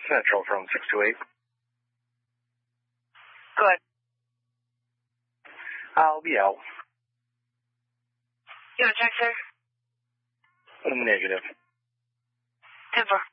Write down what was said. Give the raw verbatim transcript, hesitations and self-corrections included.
Central from six two eight. Go ahead. I'll be out. You want to check, sir? Negative. ten four.